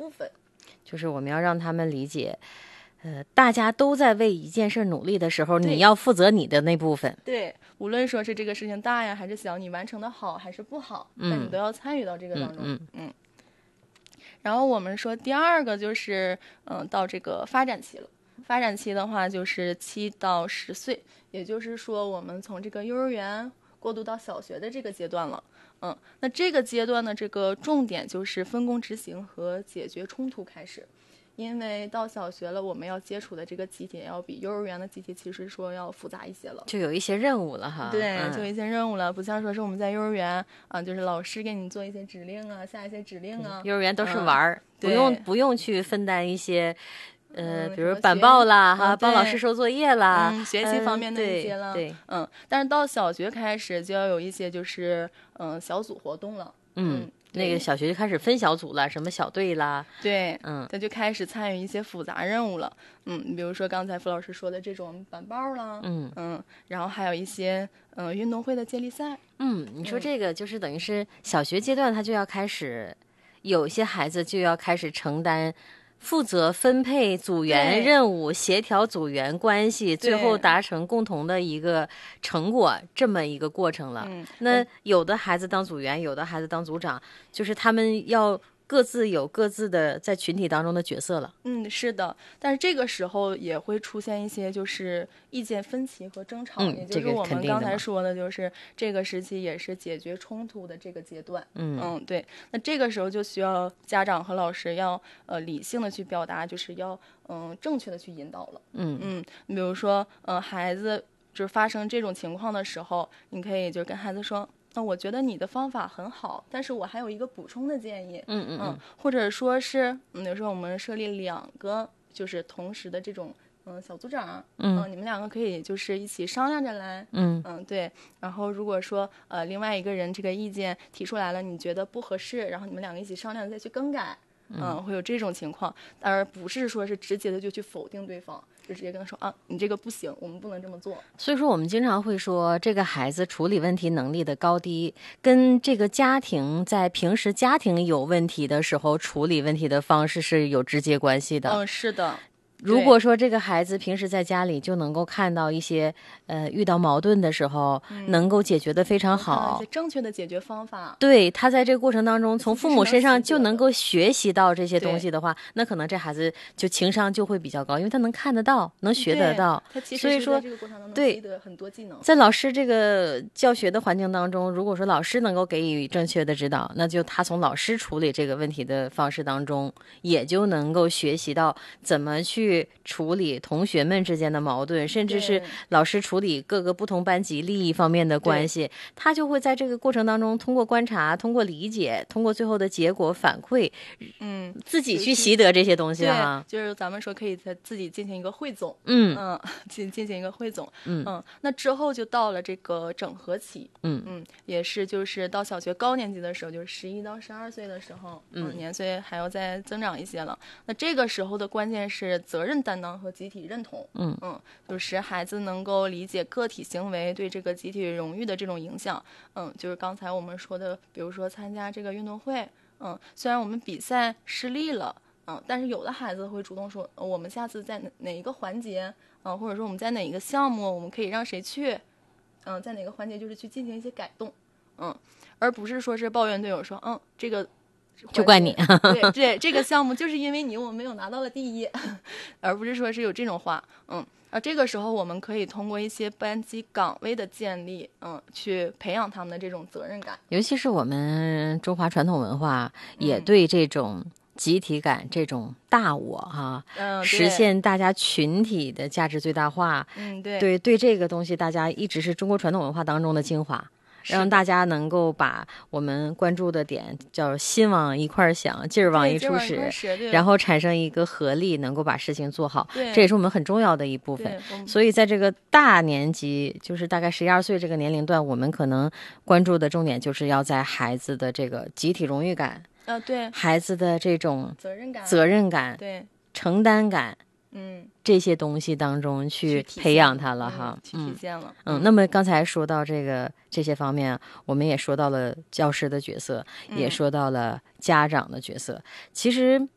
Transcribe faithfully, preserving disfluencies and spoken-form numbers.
部分。 就是我们要让他们理解，呃，大家都在为一件事努力的时候，你要负责你的那部分。 对，无论说是这个事情大呀还是小，你完成的好还是不好，那、嗯、你都要参与到这个当中。 嗯嗯, 嗯。然后我们说第二个就是，嗯、呃，到这个发展期了。发展期的话就是七到十岁，也就是说我们从这个幼儿园过渡到小学的这个阶段了。嗯，那这个阶段的这个重点就是分工执行和解决冲突开始。因为到小学了，我们要接触的这个集体要比幼儿园的集体其实说要复杂一些了， 就有一些任务了哈。 对， 嗯、 就有一些任务了，不像说是我们在幼儿园啊，就是老师给你做一些指令啊，下一些指令啊。 幼儿园都是玩儿、嗯，不用不用去分担一些。呃，比如板报啦，哈、嗯，帮老师收作业啦， 嗯，学习方面的一些了， 嗯、对, 对， 嗯，但是到小学开始就要有一些就是嗯小组活动了， 嗯。嗯那个小学就开始分小组了，什么小队啦， 对， 嗯， 他就开始参与一些复杂任务了，嗯，比如说刚才付老师说的这种板报啦， 嗯嗯，然后还有一些嗯运动会的接力赛， 嗯，你说这个就是等于是小学阶段他就要开始，有一些孩子就要开始承担。负责分配组员任务，协调组员关系，最后达成共同的一个成果，这么一个过程了。 嗯、 那有的孩子当组员，有的孩子当组长，就是他们要各自有各自的在群体当中的角色了。 嗯，是的，但是这个时候也会出现一些就是意见分歧和争吵， 嗯、 也就是我们刚才说的，就是这个时期也是解决冲突的这个阶段。 嗯嗯，对，那这个时候就需要家长和老师要呃理性的去表达，就是要嗯、呃、正确的去引导了。 嗯嗯，你比如说嗯、呃、孩子就是发生这种情况的时候，你可以就跟孩子说。那我觉得你的方法很好，但是我还有一个补充的建议， 嗯嗯嗯，或者说是，嗯，有时候我们设立两个就是同时的这种，嗯，小组长， 嗯、 呃，你们两个可以就是一起商量着来， 嗯嗯，对。然后如果说呃另外一个人这个意见提出来了，你觉得不合适，然后你们两个一起商量再去更改，嗯、呃，会有这种情况，而不是说是直接的就去否定对方。就直接跟他说啊，你这个不行，我们不能这么做。 所以说，我们经常会说，这个孩子处理问题能力的高低，跟这个家庭在平时家庭有问题的时候处理问题的方式是有直接关系的。 嗯，是的。 如果说这个孩子平时在家里就能够看到一些呃遇到矛盾的时候、嗯、能够解决的非常好， 正确的解决方法， 对，他在这个过程当中从父母身上就能够学习到这些东西的话，那可能这孩子就情商就会比较高，因为他能看得到，能学得到。 他其实所以说这个过程当中对得很多技能。 在老师这个教学的环境当中，如果说老师能够给予正确的指导，那就他从老师处理这个问题的方式当中，也就能够学习到怎么去去处理同学们之间的矛盾，甚至是老师处理各个不同班级利益方面的关系，他就会在这个过程当中通过观察，通过理解，通过最后的结果反馈， 嗯， 自己去习得这些东西啊。 对，就是咱们说可以在自己进行一个汇总， 嗯嗯，进进行一个汇总， 嗯嗯，那之后就到了这个整合期， 嗯嗯，也是就是到小学高年级的时候，就是十一到十二岁的时候， 嗯， 年岁还要再增长一些了。那这个时候的关键是责任担当和集体认同， 嗯嗯，就是孩子能够理解个体行为对这个集体荣誉的这种影响，嗯，就是刚才我们说的，比如说参加这个运动会，嗯，虽然我们比赛失利了，嗯，但是有的孩子会主动说，呃、我们下次在哪哪一个环节，嗯，或者说我们在哪一个项目，我们可以让谁去，嗯，在哪个环节就是去进行一些改动，嗯，而不是说是抱怨队友说，嗯，这个。 就怪你， 对对，这个项目就是因为你，我没有拿到了第一，而不是说是有这种话，嗯，而这个时候我们可以通过一些班级岗位的建立，嗯，去培养他们的这种责任感。 尤其是我们中华传统文化也对这种集体感、嗯、这种大我哈、啊嗯， 实现大家群体的价值最大化， 嗯，对， 对对这个东西，大家一直是中国传统文化当中的精华。让大家能够把我们关注的点叫心往一块想，劲儿往一处使，然后产生一个合力，能够把事情做好。这也是我们很重要的一部分。所以在这个大年级，就是大概十一二岁这个年龄段，我们可能关注的重点就是要在孩子的这个集体荣誉感， 啊，对， 孩子的这种责任感、 责任感、 对， 承担感。 嗯， 这些东西当中去培养他了哈， 去体现了。 嗯，嗯那么刚才说到这个这些方面，我们也说到了教师的角色， 嗯、 也说到了家长的角色。其实